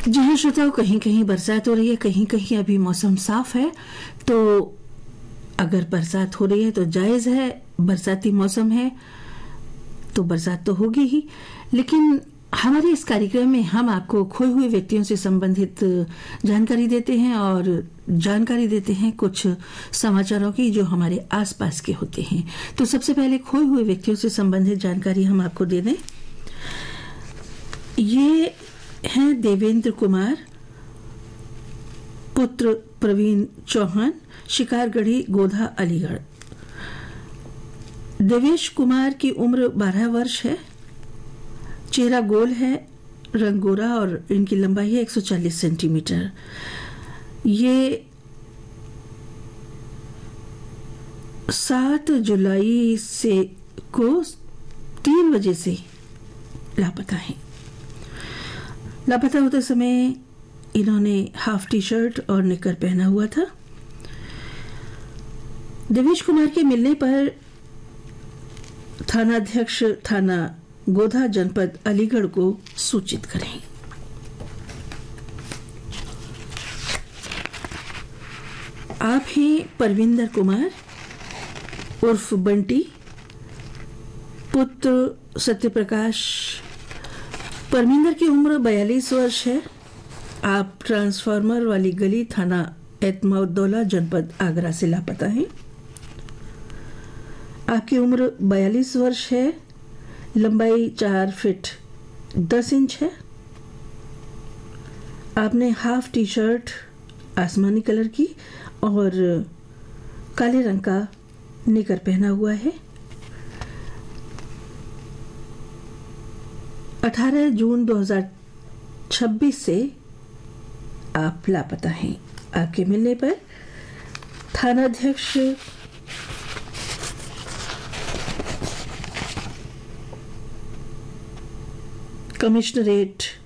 जी हाँ श्रोताओं, कहीं कहीं बरसात हो रही है, कहीं कहीं अभी मौसम साफ है। तो अगर बरसात हो रही है तो जायज़ है, बरसाती मौसम है तो बरसात तो होगी ही। लेकिन हमारे इस कार्यक्रम में हम आपको खोए हुए व्यक्तियों से संबंधित जानकारी देते हैं और जानकारी देते हैं कुछ समाचारों की जो हमारे आसपास के होते हैं। तो सबसे पहले खोए हुए व्यक्तियों से संबंधित जानकारी हम आपको दे दें। ये हैं देवेंद्र कुमार पुत्र प्रवीण चौहान, शिकारगढ़ी, गोधा, अलीगढ़। देवेश कुमार की उम्र 12 वर्ष है, चेहरा गोल है, रंग गोरा और इनकी लंबाई है 140 सेंटीमीटर। ये 7 जुलाई से को 3 बजे से लापता हैं। लापता होते समय इन्होंने हाफ टी शर्ट और निकर पहना हुआ था। देवेश कुमार के मिलने पर थानाध्यक्ष थाना गोधा जनपद अलीगढ़ को सूचित करें। आप हैं परविंदर कुमार उर्फ बंटी, पुत्र सत्यप्रकाश। परमिंदर की उम्र 42 वर्ष है। आप ट्रांसफार्मर वाली गली, थाना एतमाउद्दौला, जनपद आगरा से लापता हैं। आपकी उम्र 42 वर्ष है, लंबाई 4 फीट 10 इंच है। आपने हाफ टी शर्ट आसमानी कलर की और काले रंग का निकर पहना हुआ है। 18 जून 2026 से आप लापता हैं। आपके मिलने पर थानाध्यक्ष कमिश्नरेट